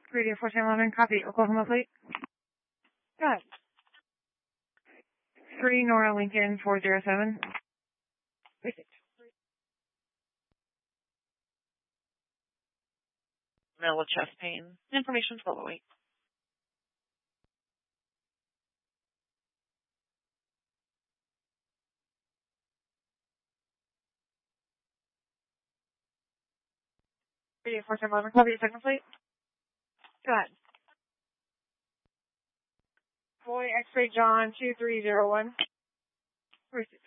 Radio 4711, copy. Oklahoma plate. Go ahead. 3 Nora Lincoln 407. Received. Middle with chest pain. Information 1208. Radio 4711, copy. Second plate. Go ahead. Boy X-ray John 2301. Received.